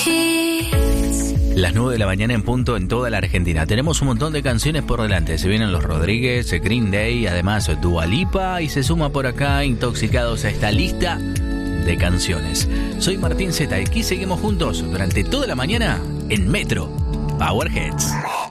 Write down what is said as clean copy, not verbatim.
Las 9 de la mañana en punto en toda la Argentina. Tenemos un montón de canciones por delante. Se vienen los Rodríguez, Green Day, además Dua Lipa, y se suma por acá Intoxicados a esta lista de canciones. Soy Martín Zeta y aquí seguimos juntos durante toda la mañana en Metro Power Hits.